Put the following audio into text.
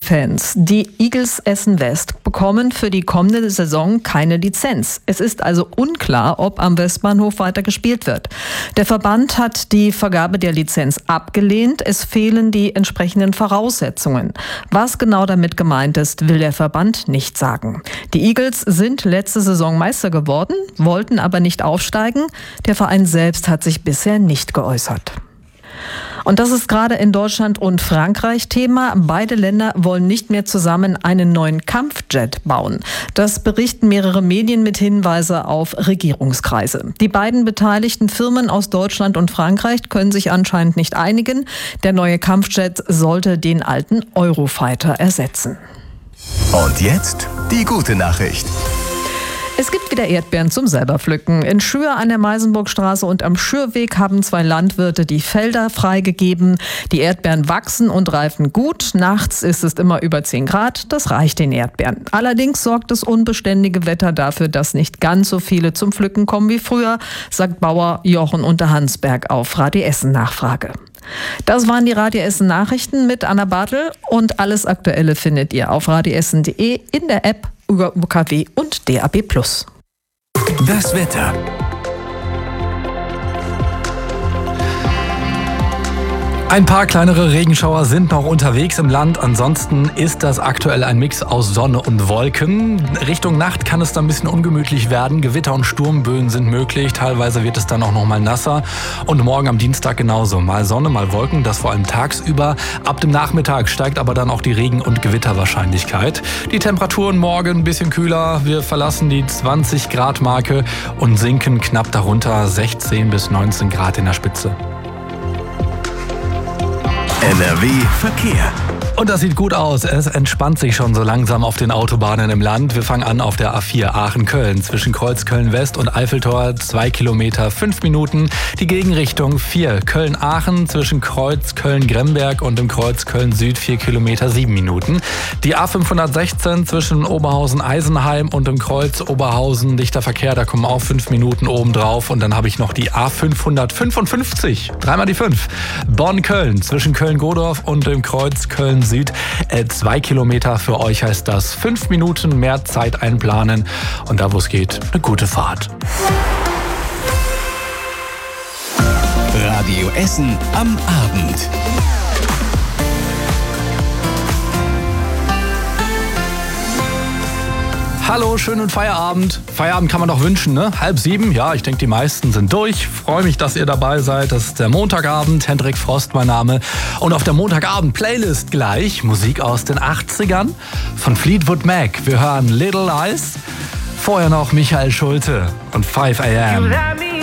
Eishockey-Fans. Die Eagles Essen-West bekommen für die kommende Saison keine Lizenz. Es ist also unklar, ob am Westbahnhof weiter gespielt wird. Der Verband hat die Vergabe der Lizenz abgelehnt. Es fehlen die entsprechenden Voraussetzungen. Was genau damit gemeint ist, will der Verband nicht sagen. Die Eagles sind letzte Saison Meister geworden, wollten aber nicht aufsteigen. Der Verein selbst hat sich bisher nicht geäußert. Und das ist gerade in Deutschland und Frankreich Thema. Beide Länder wollen nicht mehr zusammen einen neuen Kampfjet bauen. Das berichten mehrere Medien mit Hinweise auf Regierungskreise. Die beiden beteiligten Firmen aus Deutschland und Frankreich können sich anscheinend nicht einigen. Der neue Kampfjet sollte den alten Eurofighter ersetzen. Und jetzt die gute Nachricht. Es gibt wieder Erdbeeren zum selberpflücken. In Schür an der Meisenburgstraße und am Schürweg haben 2 Landwirte die Felder freigegeben. Die Erdbeeren wachsen und reifen gut. Nachts ist es immer über 10 Grad. Das reicht den Erdbeeren. Allerdings sorgt das unbeständige Wetter dafür, dass nicht ganz so viele zum Pflücken kommen wie früher, sagt Bauer Jochen Unterhansberg auf Radio Essen Nachfrage. Das waren die Radio Essen Nachrichten mit Anna Bartel und alles Aktuelle findet ihr auf radioessen.de, in der App, über UKW und DAB+. Das Wetter. Ein paar kleinere Regenschauer sind noch unterwegs im Land. Ansonsten ist das aktuell ein Mix aus Sonne und Wolken. Richtung Nacht kann es dann ein bisschen ungemütlich werden. Gewitter und Sturmböen sind möglich. Teilweise wird es dann auch noch mal nasser. Und morgen am Dienstag genauso. Mal Sonne, mal Wolken. Das vor allem tagsüber. Ab dem Nachmittag steigt aber dann auch die Regen- und Gewitterwahrscheinlichkeit. Die Temperaturen morgen ein bisschen kühler. Wir verlassen die 20 Grad Marke und sinken knapp darunter 16 bis 19 Grad in der Spitze. NRW Verkehr. Und das sieht gut aus. Es entspannt sich schon so langsam auf den Autobahnen im Land. Wir fangen an auf der A4 Aachen-Köln. Zwischen Kreuz Köln-West und Eiffeltor 2 Kilometer 5 Minuten. Die Gegenrichtung 4 Köln-Aachen. Zwischen Kreuz Köln-Gremberg und dem Kreuz Köln-Süd 4 Kilometer 7 Minuten. Die A516 zwischen Oberhausen-Eisenheim und dem Kreuz Oberhausen. Dichter Verkehr, da kommen auch 5 Minuten obendrauf. Und dann habe ich noch die A555. Dreimal die 5. Bonn-Köln. Zwischen Köln-Godorf und dem Kreuz Köln-Süd 2 Kilometer. Für euch heißt das 5 Minuten mehr Zeit einplanen. Und da, wo es geht, eine gute Fahrt. Radio Essen am Abend. Hallo, schönen Feierabend. Feierabend kann man doch wünschen, ne? 6:30. Ja, ich denke, die meisten sind durch. Freue mich, dass ihr dabei seid. Das ist der Montagabend. Hendrik Frost, mein Name. Und auf der Montagabend-Playlist gleich Musik aus den 80ern von Fleetwood Mac. Wir hören Little Lies. Vorher noch Michael Schulte und 5 AM.